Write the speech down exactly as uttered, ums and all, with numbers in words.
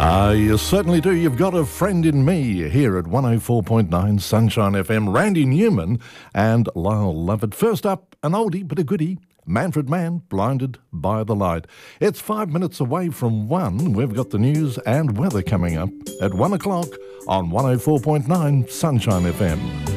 Uh, you certainly do. You've got a friend in me here at one oh four point nine Sunshine F M. Randy Newman and Lyle Lovett. First up, an oldie but a goodie. Manfred Mann, Blinded by the Light. It's five minutes away from one. We've got the news and weather coming up at one o'clock on one oh four point nine Sunshine F M.